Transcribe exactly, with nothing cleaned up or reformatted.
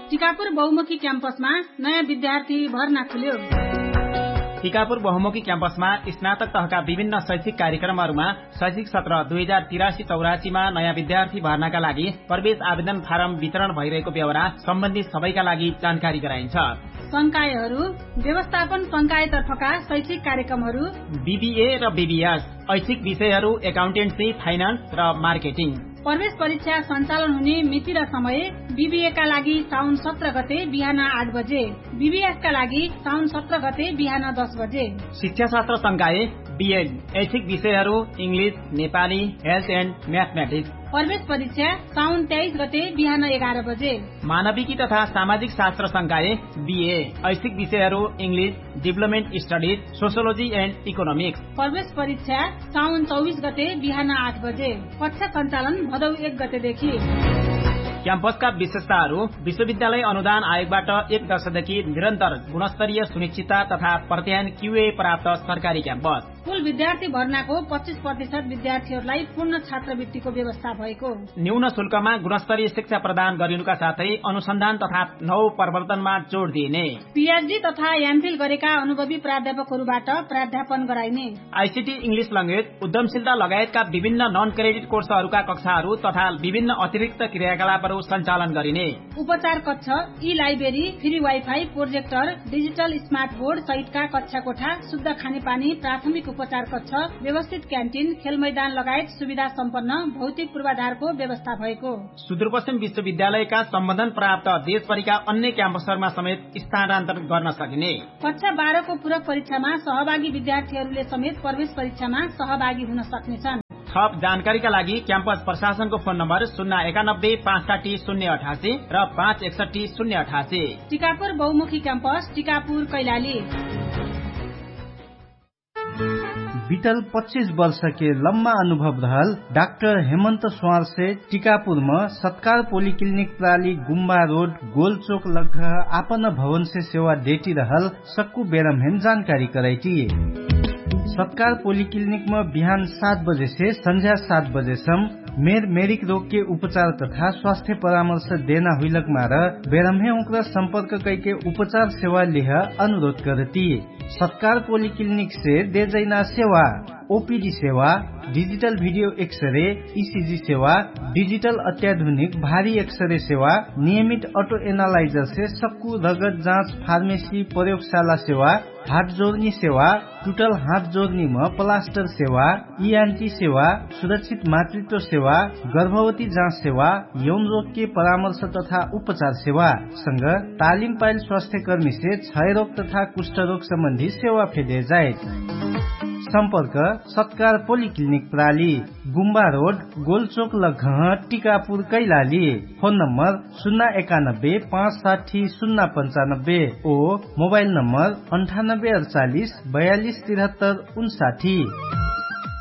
टिकापुर बहुमुखी क्याम्पसमा नयाँ विद्यार्थी भर्ना खुल्यो। टिकापुर बहुमुखी क्याम्पसमा स्नातक तहका विभिन्न शैक्षिक कार्यक्रमहरूमा शैक्षिक सत्र दुई हजार तिरासी चौरासीमा नयाँ विद्यार्थी भर्नाका लागि प्रवेश आवेदन फारम वितरण भइरहेको बेहोरा सम्बन्धित सबैका लागि जानकारी गराइन्छ। संकायहरू व्यवस्थापन संकायतर्फका शैक्षिक कार्यक्रमहरू बीबीए र बीबीएस, ऐच्छिक विषयहरू एकाउन्टेन्सी, फाइनान्स र मार्केटिङ। प्रवेश परीक्षा सञ्चालन हुने मिति र समय बीबीए का लागि साउन सत्र गते बिहान आठ बजे, बीबीएस का लागि साउन सत्र गते बिहान दस बजे। शिक्षा शास्त्र संकाय बीएड, ऐच्छिक विषयहरू English, Nepali, health and mathematics. प्रवेश परीक्षा साउन तेइस गते बिहान एघार बजे। मानविकी तथा सामाजिक शास्त्र संकाय बीए, ऐच्छिक विषयहरू English, development studies, sociology and economics. प्रवेश परीक्षा साउन चौबिस गते बिहान आठ बजे। कक्षा सञ्चालन भदौ एक गतेदेखि। क्याम्पसका विशेषताहरू विश्वविद्यालय अनुदान आयोगबाट एक वर्षदेखि निरन्तर गुणस्तरीय सुनिश्चितता तथा प्रत्यायन क्यूए प्राप्त सरकारी क्याम्पस। कुल विद्यार्थी भर्नाको पच्चीस प्रतिशत विद्यार्थीहरूलाई पूर्ण छात्रवृत्तिको व्यवस्था भएको। न्यून शुल्कमा गुणस्तरीय शिक्षा प्रदान गरिनुका साथै अनुसन्धान तथा नव प्रवर्तनमा जोड़ दिइने। पीएचडी तथा एमफिल गरेका अनुभवी प्राध्यापकहरूबाट प्राध्यापन गराइने। आईसीटी, इंग्लिश ल्याङ्ग्वेज, उद्यमशीलता लगायतका विभिन्न नन क्रेडिट कोर्सहरूका कक्षाहरू तथा विभिन्न अतिरिक्त क्रियाकलापहरू सञ्चालन गरिने। उपचार कक्ष, ई library, free wifi, projector, digital smart board सहितका कक्षा कोठा, शुद्ध खानेपानी, प्राथमिक उपचार कक्ष, व्यवस्थित क्यान्टिन, खेल मैदान लगायत सुविधा सम्पन्न भौतिक पूर्वाधारको व्यवस्था भएको। सुदूरपश्चिम विश्वविद्यालयका सम्बन्धन प्राप्त देशभरिका अन्य क्याम्पसहरूमा समेत स्थानान्तरण गर्न सकिने। कक्षा बाह्रको पूरक परीक्षामा सहभागी विद्यार्थीहरूले समेत प्रवेश परीक्षामा सहभागी हुन सक्नेछन्। थप जानकारीका लागि क्याम्पस प्रशासनको फोन नम्बर शून्य एकानब्बे पाँच साठी शून्य अठासी र पाँच एकसठी शून्य अठासी। टिकापुर बहुमुखी क्याम्पस, टिकापुर, कैलाली। बीतल पच्चीस वर्ष के लम्बा अनुभव रहल डाक्टर हेमंत स्वार से टिकापुर में सत्कार पोलिक्लिनिक प्राली गुम्बा रोड गोलचोक लग आपन भवन से सेवा देती रहल सक्कू बेरमहेन जानकारी कराई। सत्कार पोलिक्लिनिक में बिहान सात बजे से संध्या सात बजे सम मेर मेरिक रोग के उपचार तथा स्वास्थ्य परामर्श देना हुइलक मार बेरमहे उनका संपर्क करके उपचार सेवा लिह अनुरोध करती। सत्कार पोलिक्लिनिक से दे जैना सेवा ओपीडी सेवा, डिजिटल वीडियो एक्सरे, ईसीजी सेवा, डिजिटल अत्याधुनिक भारी एक्सरे सेवा, नियमित ऑटो एनालाइजर से सक्कू रगत जांच, फार्मेसी, प्रयोगशाला सेवा, हाथ जोड़नी सेवा, टूटल हाथ जोड़नी में प्लास्टर सेवा, ईएनटी सेवा, सुरक्षित मातृत्व सेवा, गर्भवती जांच सेवा, यौन रोग के परामर्श तथा उपचार सेवा संग तालिम पाइल स्वास्थ्य कर्मी से क्षय रोग तथा कुष्ठ रोग संबंधी सेवा फेदे जाए। संपर्क सत्कार पोलिक्लिनिक प्राली गुम्बा रोड गोलचोक लघ टिकापुर कैलाली। फोन नंबर शून्य एकानब्बे पाँच साठी शून्य पंचानब्बे ओ मोबाइल नंबर अंठानब्बे अड़चालीस बयालीस तिहत्तर उनसाठी।